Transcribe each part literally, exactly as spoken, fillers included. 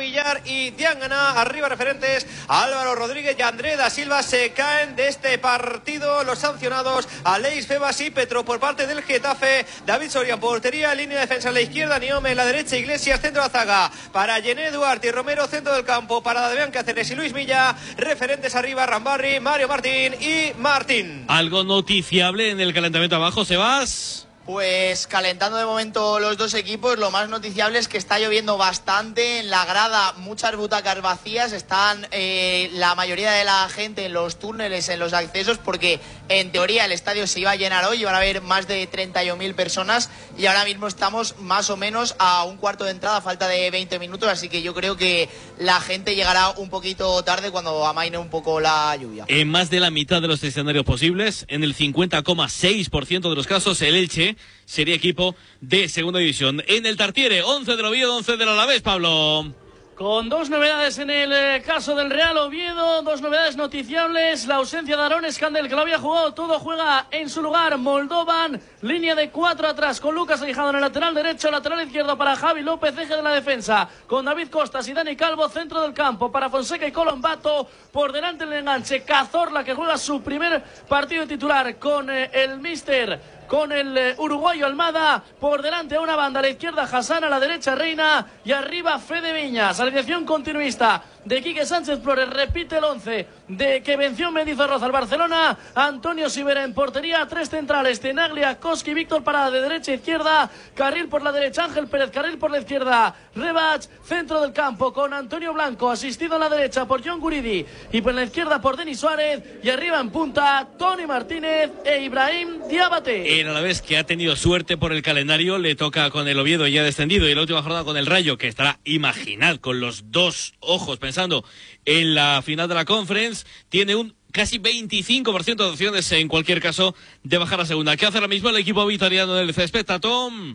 Villar y Diangana. Arriba referentes Álvaro Rodríguez y André da Silva. Se caen de este partido los sancionados Aleix Febas y Petro por parte del Getafe. David Soria en portería, línea de defensa a la izquierda, Niome en la derecha, Iglesias centro de la zaga para Yené Duarte y Romero, centro del campo para Damián Cáceres y Luis Milla. Referentes arriba Rambarri, Mario Martín y Martín. Algo noticiable en el calentamiento abajo, Sebas. Pues calentando de momento los dos equipos. Lo más noticiable es que está lloviendo bastante en la grada, muchas butacas vacías, están eh, la mayoría de la gente en los túneles, en los accesos, porque en teoría el estadio se iba a llenar hoy, iban a haber más de treinta y un mil personas y ahora mismo estamos más o menos a un cuarto de entrada, falta de veinte minutos, así que yo creo que la gente llegará un poquito tarde cuando amaine un poco la lluvia. En más de la mitad de los escenarios posibles, en el cincuenta coma seis por ciento de los casos, el Elche sería equipo de segunda división. En el Tartiere, once del Oviedo, once del Alavés, Pablo. Con dos novedades en el eh, caso del Real Oviedo, dos novedades noticiables, la ausencia de Aarón Escandel, que lo había jugado todo, juega en su lugar Moldovan, línea de cuatro atrás, con Lucas Aijado en el lateral derecho, lateral izquierdo para Javi López, eje de la defensa, con David Costas y Dani Calvo, centro del campo, para Fonseca y Colombato, por delante el enganche, Cazorla, que juega su primer partido titular con eh, el míster, con el eh, uruguayo Almada, por delante a una banda, a la izquierda Hassan, a la derecha Reina y arriba Fede Viñas. Alineación continuista de Quique Sánchez Flores, repite el once de que venció Mendizorroza al Barcelona. Antonio Sivera en portería, tres centrales, Tenaglia, Koski, Víctor Parada de derecha a izquierda, carril por la derecha Ángel Pérez, carril por la izquierda Rebach, centro del campo con Antonio Blanco, asistido a la derecha por John Guridi y por la izquierda por Denis Suárez, y arriba en punta Tony Martínez e Ibrahim Diabate. En Alavés, que ha tenido suerte por el calendario, le toca con el Oviedo ya descendido, y la última jornada con el Rayo, que estará, imaginad, con los dos ojos pensando en la final de la Conference, tiene un casi veinticinco por ciento de opciones en cualquier caso de bajar a segunda. ¿Qué hace ahora mismo el equipo vitoriano del césped, Tom?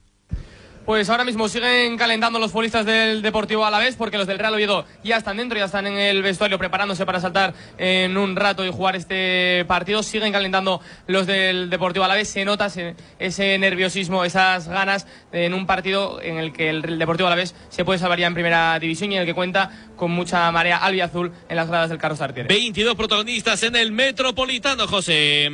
Pues ahora mismo siguen calentando los futbolistas del Deportivo Alavés, porque los del Real Oviedo ya están dentro, ya están en el vestuario preparándose para saltar en un rato y jugar este partido. Siguen calentando los del Deportivo Alavés, se nota ese, ese nerviosismo, esas ganas en un partido en el que el Deportivo Alavés se puede salvar ya en primera división y en el que cuenta con mucha marea albiazul en las gradas del Carlos Tartiere. veintidós protagonistas en el Metropolitano, José.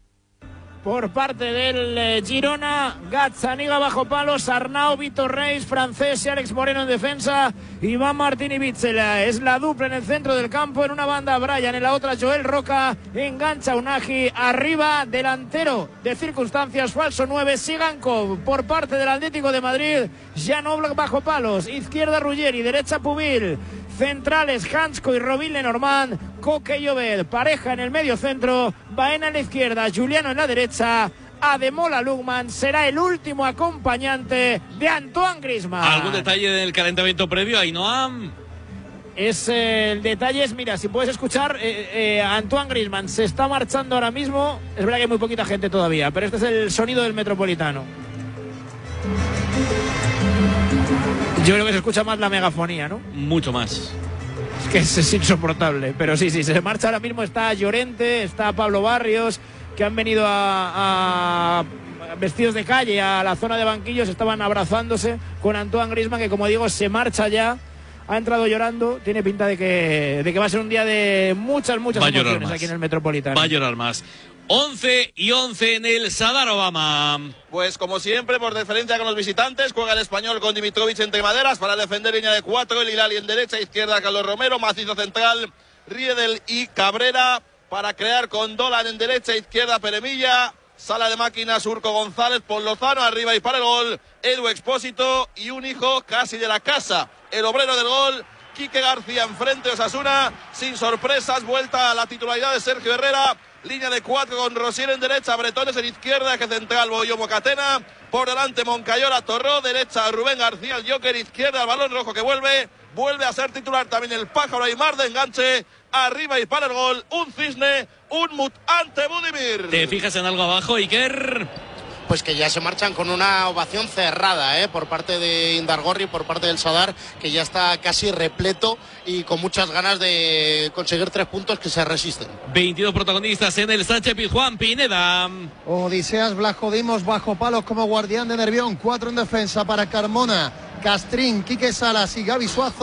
Por parte del eh, Girona, Gazzaniga bajo palos, Arnau, Vitor Reis, Francés y Alex Moreno en defensa, Iván Martín y Bitzel. Es la dupla en el centro del campo, en una banda Brian, en la otra Joel Roca, engancha Unagi, arriba delantero de circunstancias, falso nueve, Sigankov. Por parte del Atlético de Madrid, Jan Oblak bajo palos, izquierda Ruggeri, derecha Pubil, centrales Hansko y Robin Lenormand, Coque y Obed, pareja en el medio centro, Baena en la izquierda, Juliano en la derecha, Ademola Lugman será el último acompañante de Antoine Griezmann. ¿Algún detalle del calentamiento previo, Ainhoa? Es eh, el detalle es, mira, si puedes escuchar, eh, eh, Antoine Griezmann se está marchando ahora mismo. Es verdad que hay muy poquita gente todavía, pero este es el sonido del Metropolitano. Yo creo que se escucha más la megafonía, ¿no? Mucho más. Es que es, es insoportable. Pero sí, sí, se marcha ahora mismo. Está Llorente, está Pablo Barrios, que han venido a, a vestidos de calle a la zona de banquillos. Estaban abrazándose con Antoine Griezmann, que como digo, se marcha ya. Ha entrado llorando. Tiene pinta de que, de que va a ser un día de muchas, muchas emociones aquí en el Metropolitano. Va a llorar más. once y once en el Sadar Obama. Pues como siempre, por deferencia con los visitantes, juega el Español con Dimitrovic entre maderas para defender línea de cuatro, el Hilali en derecha, izquierda Carlos Romero, macizo central Riedel y Cabrera para crear con Dolan en derecha, izquierda Peremilla, sala de máquinas Urco González por Lozano, arriba y para el gol Edu Expósito y un hijo casi de la casa, el obrero del gol Quique García enfrente de Osasuna, sin sorpresas, vuelta a la titularidad de Sergio Herrera. Línea de cuatro con Rosier en derecha, Bretones en izquierda, eje central Boyo Mocatena, por delante Moncayola, Torró, derecha Rubén García, el Joker, izquierda el balón rojo que vuelve, vuelve a ser titular también el Pájaro Aymar de enganche, arriba y para el gol, un cisne, un mut ante Budimir. ¿Te fijas en algo abajo, Iker? Pues que ya se marchan con una ovación cerrada, ¿eh? Por parte de Indargorri, por parte del Sadar, que ya está casi repleto y con muchas ganas de conseguir tres puntos que se resisten. veintidós protagonistas en el Sánchez Pizjuán, Pineda. Odiseas Blajodimos bajo palos como guardián de Nervión, cuatro en defensa para Carmona, Castrín, Quique Salas y Gaby Suazo.